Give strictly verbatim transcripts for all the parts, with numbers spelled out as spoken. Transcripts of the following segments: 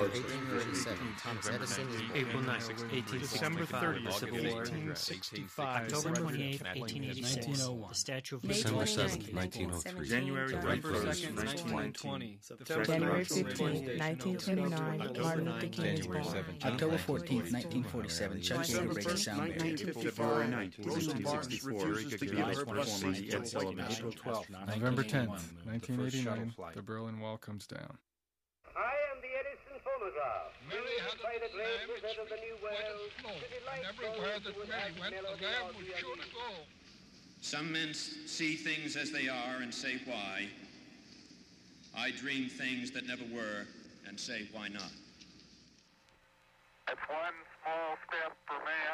eighteen forty-seven, Thomas Edison is born. April ninth, eighteen December sixty-five, thirtieth, the Civil War. eighteen sixty-five. October Reverend twenty-eighth, Kathleen eighteen eighty-six, nineteen oh one. the Statue of May December Liberty. seventh, nineteen oh three. January Right twenty-first, first, nineteen twenty. January fifteenth, nineteen twenty-nine, Martin Luther King is born. October fourteenth, nineteen forty-seven, Chuck Yeager breaks a sound barrier. February ninth, nineteen sixty-four, April twelfth, November tenth, nineteen eighty-nine, the Berlin Wall comes down. I am the Edison phonograph. Mary had a By the little lamb great which of the new went world, slow, to delight and everywhere that those who Mary would went, add the melody lamb of was the sure to ages. go. Some men see things as they are and say why. I dream things that never were and say why not. That's one small step for man,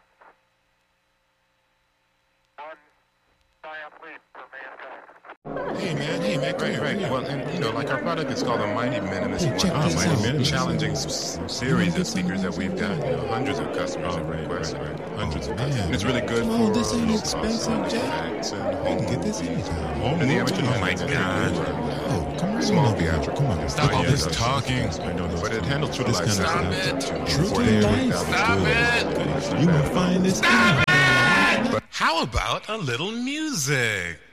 one giant leap for mankind. Hey man, hey man, right, right. Well, and you know, like our product is called the Mighty Minimus Hey, check One. this Mighty out. Min- challenging s- series of speakers that we've got. You know, hundreds of customers have requested, hundreds of customers. And it's really good Come on, for this ain't low expensive, cost Jack. effects and I can get this anytime. home and the amateur. Oh my god. Oh, come on. Small Come theatrical. Come on. Stop all this this talking. talking. I know this, but it handles true to This life. kind of Stop stuff. it. True to forty-eight life. thousand. Stop Good. it. You will find this out. How about a little music?